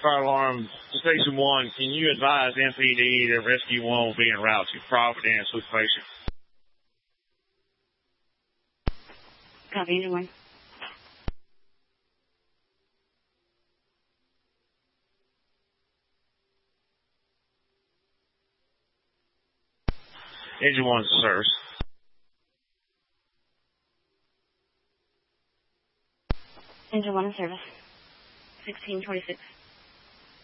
fire alarm, Station 1, can you advise MPD that Rescue 1 will be en route to Providence with patient? Copy, Engine 1. Engine 1's the service. Engine 1 in service. 1626.